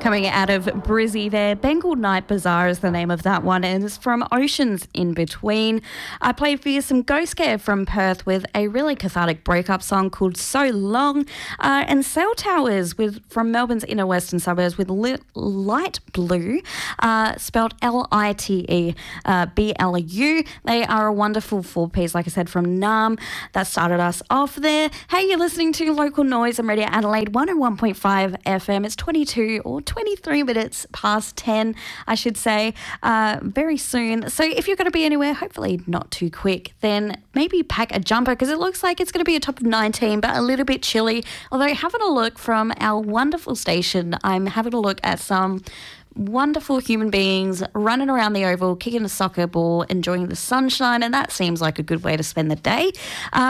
Coming out of Brizzy there, Bengal Night Bazaar is the name of that one, and it's from Oceans in Between. I played for you some Ghost Care from Perth with a really cathartic breakup song called So Long, and Cell Towers from Melbourne's inner western suburbs with Light Blue, spelled L-I-T-E-B-L-U. They are a wonderful four-piece, like I said, from Naarm. That started us off there. Hey, you're listening to Local Noise on Radio Adelaide 101.5 FM. It's 22 or 23 minutes past 10, I should say, very soon. So if you're going to be anywhere, hopefully not too quick, then maybe pack a jumper because it looks like it's going to be a top of 19, but a little bit chilly. Although having a look from our wonderful station, I'm having a look at some wonderful human beings running around the oval, kicking a soccer ball, enjoying the sunshine, and that seems like a good way to spend the day.